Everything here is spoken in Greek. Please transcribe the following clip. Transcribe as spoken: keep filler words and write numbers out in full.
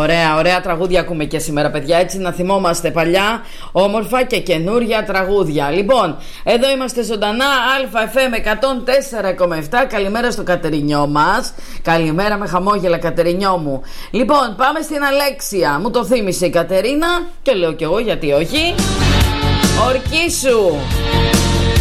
Ωραία, ωραία τραγούδια ακούμε και σήμερα, παιδιά. Έτσι να θυμόμαστε παλιά, όμορφα και καινούρια τραγούδια. Λοιπόν, εδώ είμαστε ζωντανά, ΑΕΦ εκατόν τέσσερα κόμμα επτά. Καλημέρα στο Κατερινιό μας. Καλημέρα με χαμόγελα, Κατερινιό μου. Λοιπόν, πάμε στην Αλέξια. Μου το θύμισε η Κατερίνα και λέω κι εγώ γιατί όχι. Ορκίσου.